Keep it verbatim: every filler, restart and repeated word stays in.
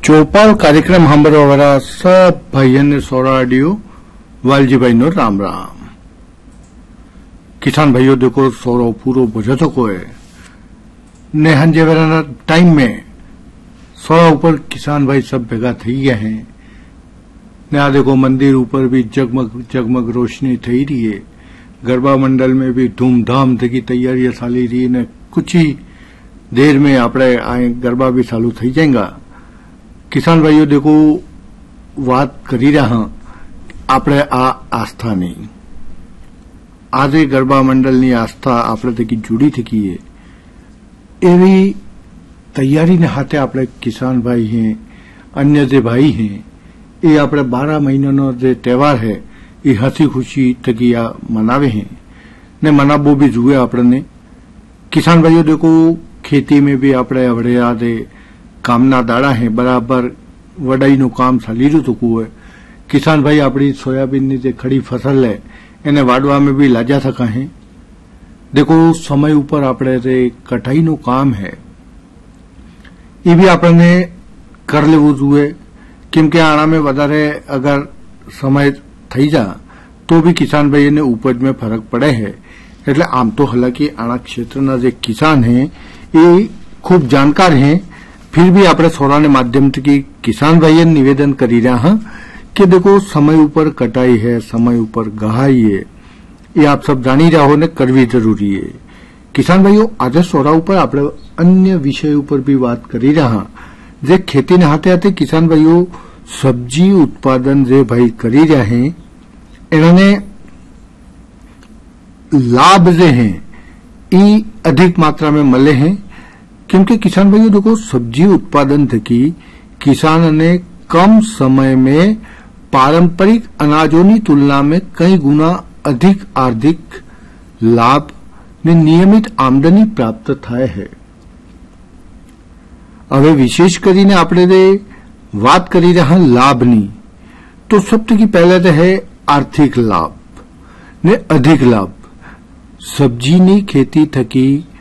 चौपाल कार्यक्रम सांभळवावाळा सब भाईओं सोराडियो वालजीभाई नो राम राम। किसान भाइयों देखो सोरो पूरो बजतो को है ने हंजे वेराना टाइम में सोरा ऊपर किसान भाई सब भेगा थई गया है ने आ देखो मंदिर ऊपर भी जगमग जगमग रोशनी थई रही है। गरबा मंडल में भी धूमधाम थकी तैयारियां चाली रही ने कुछ ही देर में आपणे आए गरबा भी चालू थई जाएगा। किसान भाइयों देखो बात करी रहा आपणे आ आस्था नहीं आज गरबा मंडल की आस्था आपणे थकी जुड़ी थकी है एवी तैयारी ने हाथे आपणे किसान भाई हैं अन्य जे भाई हैं ये आपणे बारह महीना जो त्यौहार है ये हसी खुशी थकी आ मनावे हैं ने मनावो भी जुए आपने। किसान भाइयों देखो खेती में भी आपणे हवड़े आ कामना दाड़ा है बराबर वडाई नु काम चाली रह्यु थकू है। किसान भाई अपनी सोयाबीन की खड़ी फसल है एने वाडवा में भी लाजा थका है। देखो समय ऊपर आपणे जे कटाई नु काम है ये भी आपने कर लेवू जुए केम के आना में वधारे अगर समय थई जा तो भी किसान भाई ने उपज में फरक पड़े है। एटले आम तो हालांकि आना क्षेत्रना जे किसान है ये खूब जानकार हैं फिर भी आपणे सोरा ने माध्यम थी किसान भाई निवेदन करी रहा हाँ कि देखो समय ऊपर कटाई है समय ऊपर गहाई है ये आप सब जानी रहो ने करवी जरूरी है। किसान भाइयों आज सोरा ऊपर आपणे अन्य विषय ऊपर भी बात करी रहा जे खेती ने हाथे हाथे किसान भाइयों सब्जी उत्पादन जे भाई करी रहा है इन्होंने लाभ जे हैं ई अधिक मात्रा में मले हैं क्योंकि किसान भाइयों देखो सब्जी उत्पादन थकी किसान ने कम समय में पारंपरिक अनाजों की तुलना में कई गुना अधिक आर्थिक लाभ ने नियमित आमदनी प्राप्त थाय है। हवे विशेष करीने आपणे जे बात करी रहा लाभनी तो सबथी पहले तो है आर्थिक लाभ ने अधिक लाभ। सब्जीनी खेती थकी